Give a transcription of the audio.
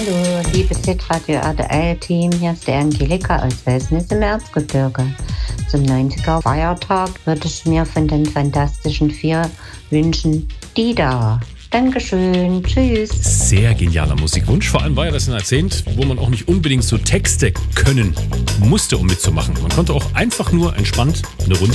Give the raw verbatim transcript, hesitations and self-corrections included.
Hallo, liebes Hitradio R T L-Team, hier ist der Angelika aus Welsnitz im Erzgebirge. Zum neunziger Feiertag würde ich mir von den Fantastischen Vier wünschen, die da. Dankeschön, tschüss. Sehr genialer Musikwunsch. Vor allem war ja das ein Jahrzehnt, wo man auch nicht unbedingt so Texte können musste, um mitzumachen. Man konnte auch einfach nur entspannt eine Runde